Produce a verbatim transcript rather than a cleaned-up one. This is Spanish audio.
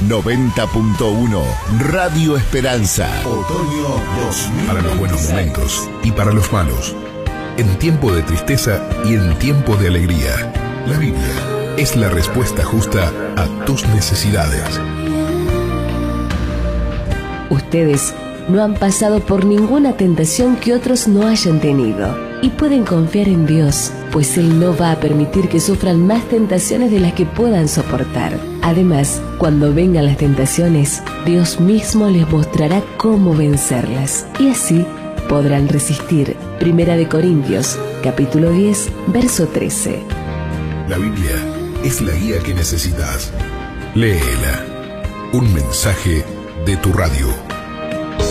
noventa punto uno Radio Esperanza. Otoño dos mil veintiséis. Para los buenos momentos y para los malos. En tiempo de tristeza y en tiempo de alegría. La Biblia es la respuesta justa a tus necesidades. Ustedes no han pasado por ninguna tentación que otros no hayan tenido y pueden confiar en Dios, pues Él no va a permitir que sufran más tentaciones de las que puedan soportar. Además, cuando vengan las tentaciones, Dios mismo les mostrará cómo vencerlas y así podrán resistir. Primera de Corintios, capítulo diez, verso trece. La Biblia es la guía que necesitas. Léela. Un mensaje de tu radio.